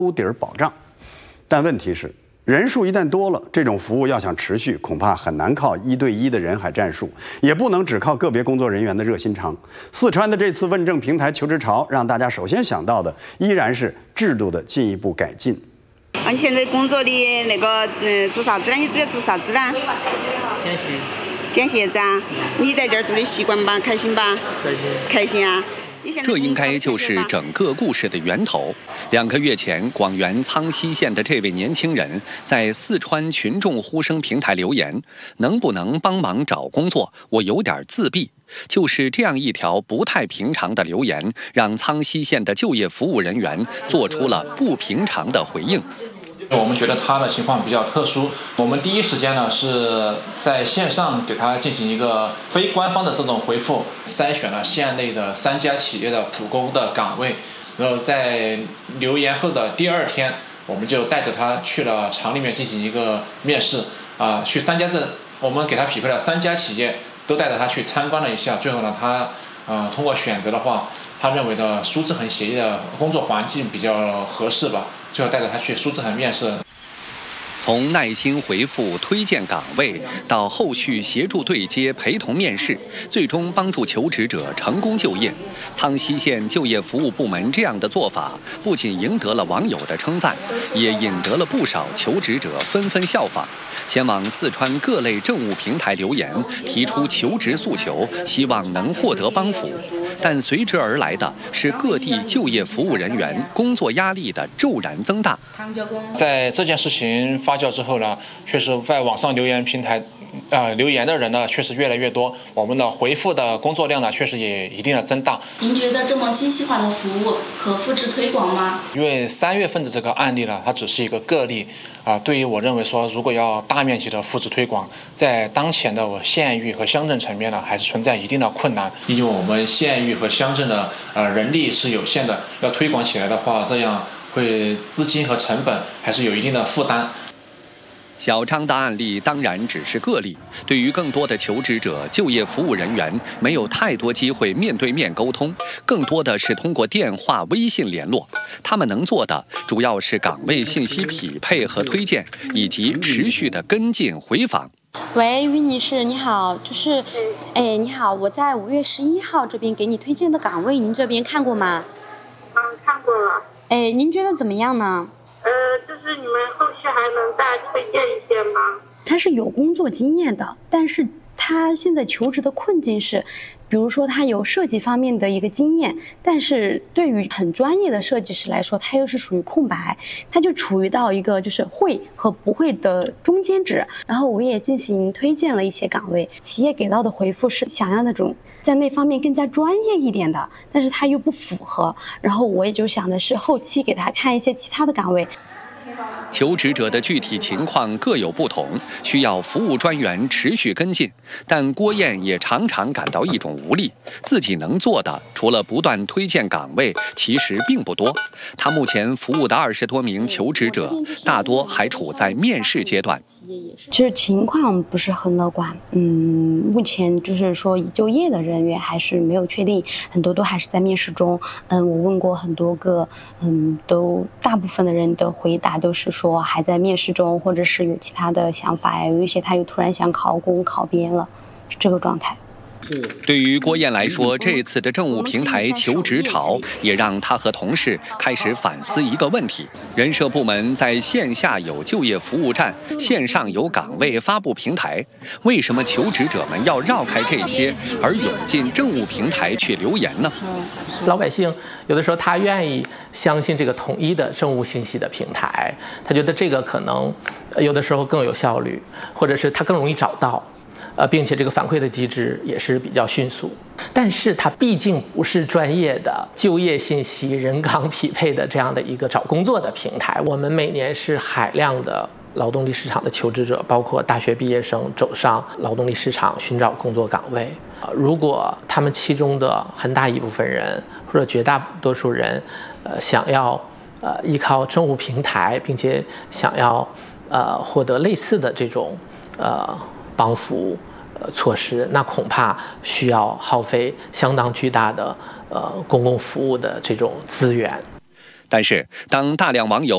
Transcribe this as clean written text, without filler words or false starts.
兜底儿保障。但问题是，人数一旦多了，这种服务要想持续，恐怕很难靠1对1的人海战术，也不能只靠个别工作人员的热心肠。四川的这次问政平台求职潮，让大家首先想到的依然是制度的进一步改进。 你现在工作的那个做啥子呢？你主要做啥子呢？捡鞋子啊！你在这儿做的习惯吧？开心吧？开心啊！ 这应该就是整个故事的源头。2个月前，广元苍溪县的这位年轻人在四川群众呼声平台留言：“能不能帮忙找工作？我有点自闭。”就是这样一条不太平常的留言，让苍溪县的就业服务人员做出了不平常的回应。 我们觉得他的情况比较特殊，我们第一时间呢是在线上给他进行一个非官方的这种回复，筛选了县内的3家企业的普工的岗位，然后在留言后的第2天，我们就带着他去了厂里面进行一个面试，去我们给他匹配了3家企业，都带着他去参观了一下，最后呢他通过选择的话，他认为的苏志恒协议的工作环境比较合适吧。最后带着他去苏志恒面试。 从耐心回复推荐岗位，到后续协助对接、陪同面试，最终帮助求职者成功就业，苍溪县就业服务部门这样的做法，不仅赢得了网友的称赞，也引得了不少求职者纷纷效仿，前往四川各类政务平台留言，提出求职诉求，希望能获得帮扶。但随之而来的是各地就业服务人员工作压力的骤然增大。 在这件事情发酵之后呢，确实在网上留言平台留言的人呢确实越来越多，我们的回复的工作量呢确实也一定的增大。 您觉得这么精细化的服务可复制推广吗？ 因为3月份的这个案例呢，它只是一个个例对于我认为说，如果要大面积的复制推广，在当前的县域和乡镇层面呢，还是存在一定的困难。毕竟我们县域和乡镇的人力是有限的，要推广起来的话，这样会资金和成本还是有一定的负担。 小张的案例当然只是个例，对于更多的求职者、就业服务人员，没有太多机会面对面沟通，更多的是通过电话、微信联络。他们能做的主要是岗位信息匹配和推荐，以及持续的跟进回访。 喂，于女士，你好，你好，我在5月11号这边给你推荐的岗位，您这边看过吗？ 看过了。 您觉得怎么样呢？ 就是你们后续还能再推荐一些吗？ 他是有工作经验的，但是他现在求职的困境是，比如说他有设计方面的一个经验，但是对于很专业的设计师来说，他又是属于空白，他就处于到一个就是会和不会的中间值。然后我也进行推荐了一些岗位，企业给到的回复是想要那种在那方面更加专业一点的，但是他又不符合。然后我也就想的是后期给他看一些其他的岗位。 求职者的具体情况各有不同，需要服务专员持续跟进。但郭燕也常常感到一种无力，自己能做的除了不断推荐岗位，其实并不多。他目前服务的20多名求职者，大多还处在面试阶段。 其实情况不是很乐观，目前就是说已就业的人员还是没有确定，很多都还是在面试中。我问过很多个，都大部分的人的回答都是说还在面试中，或者是有其他的想法呀，有一些他又突然想考公考编了，是这个状态。 对于郭燕来说，这次的政务平台求职潮也让她和同事开始反思一个问题：人社部门在线下有就业服务站，线上有岗位发布平台，为什么求职者们要绕开这些，而涌进政务平台去留言呢？ 老百姓有的时候他愿意相信这个统一的政务信息的平台，他觉得这个可能有的时候更有效率，或者是他更容易找到。并且这个反馈的机制也是比较迅速，但是它毕竟不是专业的就业信息人岗匹配的这样的一个找工作的平台。我们每年是海量的劳动力市场的求职者，包括大学毕业生走上劳动力市场寻找工作岗位。如果他们其中的很大一部分人或者绝大多数人，想要依靠政务平台，并且想要获得类似的这种帮扶措施，那恐怕需要耗费相当巨大的公共服务的这种资源。 但是，当大量网友